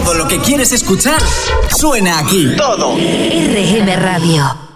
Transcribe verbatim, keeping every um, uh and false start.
Todo lo que quieres escuchar suena aquí. Todo. R M Radio.